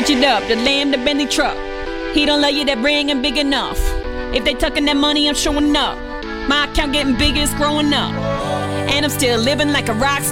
Switch it up, the lamb, the Bentley truck. He don't love you, that ring ain't big enough. If they tucking that money, I'm showing up. My account getting bigger, it's growing up. And I'm still living like a rock star.